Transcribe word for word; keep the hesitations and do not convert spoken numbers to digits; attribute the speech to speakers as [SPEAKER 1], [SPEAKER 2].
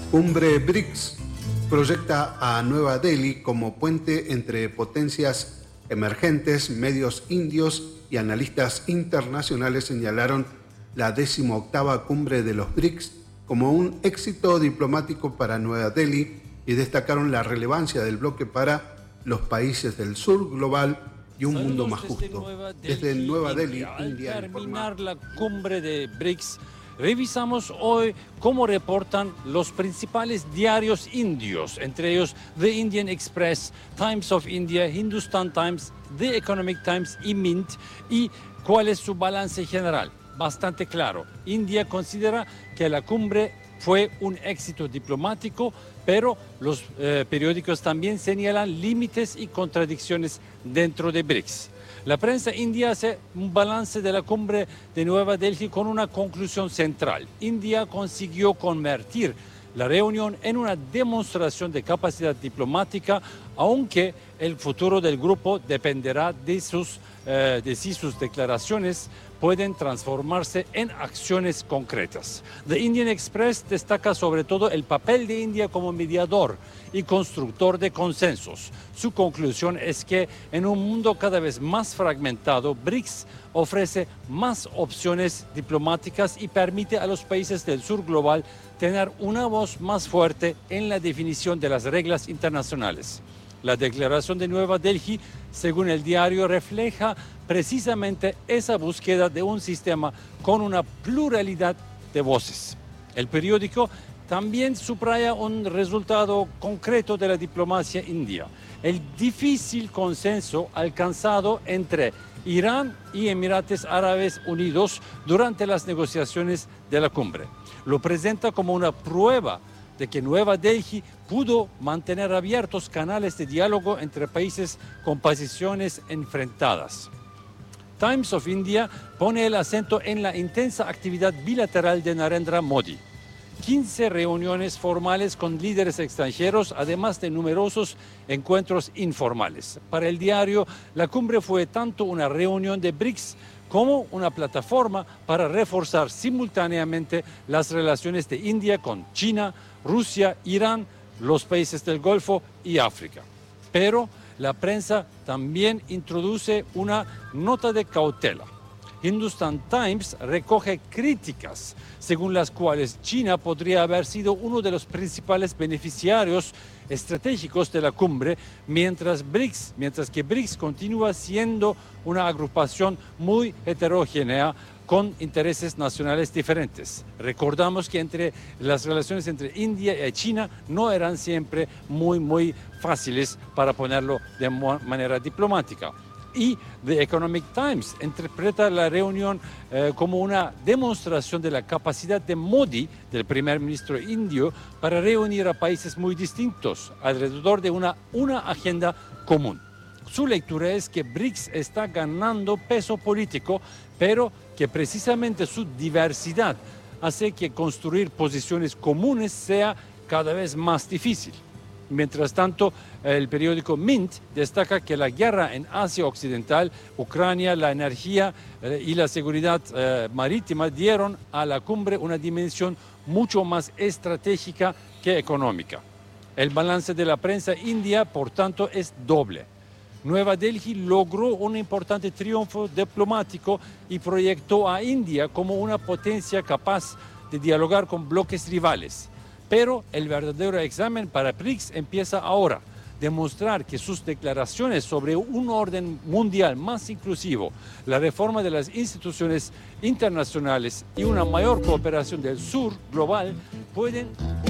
[SPEAKER 1] Cumbre BRICS proyecta a Nueva Delhi como puente entre potencias emergentes. Medios indios y analistas internacionales señalaron la decimoctava cumbre de los BRICS como un éxito diplomático para Nueva Delhi y destacaron la relevancia del bloque para los países del sur global y un
[SPEAKER 2] Saludos
[SPEAKER 1] mundo más
[SPEAKER 2] desde
[SPEAKER 1] justo.
[SPEAKER 2] Nueva Delhi,
[SPEAKER 1] Desde Nueva Delhi,
[SPEAKER 2] India. Al
[SPEAKER 1] India.
[SPEAKER 2] terminar
[SPEAKER 1] informa...
[SPEAKER 2] la cumbre de BRICS, revisamos hoy cómo reportan los principales diarios indios, entre ellos The Indian Express, Times of India, Hindustan Times, The Economic Times y Mint, y cuál es su balance general. Bastante claro. India considera que la cumbre fue un éxito diplomático, pero los eh, periódicos también señalan límites y contradicciones dentro de BRICS. La prensa india hace un balance de la cumbre de Nueva Delhi con una conclusión central. India consiguió convertir la reunión en una demostración de capacidad diplomática, aunque el futuro del grupo dependerá de, sus, eh, de si sus declaraciones pueden transformarse en acciones concretas. The Indian Express destaca sobre todo el papel de India como mediador y constructor de consensos. Su conclusión es que en un mundo cada vez más fragmentado, BRICS ofrece más opciones diplomáticas y permite a los países del sur global tener una voz más fuerte en la definición de las reglas internacionales. La declaración de Nueva Delhi, según el diario, refleja precisamente esa búsqueda de un sistema con una pluralidad de voces. El periódico también subraya un resultado concreto de la diplomacia india: el difícil consenso alcanzado entre Irán y Emiratos Árabes Unidos durante las negociaciones de la cumbre. Lo presenta como una prueba de que Nueva Delhi pudo mantener abiertos canales de diálogo entre países con posiciones enfrentadas. Times of India pone el acento en la intensa actividad bilateral de Narendra Modi. quince reuniones formales con líderes extranjeros, además de numerosos encuentros informales. Para el diario, la cumbre fue tanto una reunión de BRICS como una plataforma para reforzar simultáneamente las relaciones de India con China, Rusia, Irán, los países del Golfo y África. Pero la prensa también introduce una nota de cautela. Hindustan Times recoge críticas según las cuales China podría haber sido uno de los principales beneficiarios estratégicos de la cumbre, mientras BRICS, mientras que BRICS continúa siendo una agrupación muy heterogénea con intereses nacionales diferentes. Recordamos que entre las relaciones entre India y China no eran siempre muy, muy fáciles, para ponerlo de manera diplomática. Y The Economic Times interpreta la reunión eh, como una demostración de la capacidad de Modi, del primer ministro indio, para reunir a países muy distintos alrededor de una, una agenda común. Su lectura es que BRICS está ganando peso político, pero que precisamente su diversidad hace que construir posiciones comunes sea cada vez más difícil. Mientras tanto, el periódico Mint destaca que la guerra en Asia Occidental, Ucrania, la energía eh, y la seguridad eh, marítima dieron a la cumbre una dimensión mucho más estratégica que económica. El balance de la prensa india, por tanto, es doble. Nueva Delhi logró un importante triunfo diplomático y proyectó a India como una potencia capaz de dialogar con bloques rivales. Pero el verdadero examen para BRICS empieza ahora: demostrar que sus declaraciones sobre un orden mundial más inclusivo, la reforma de las instituciones internacionales y una mayor cooperación del sur global pueden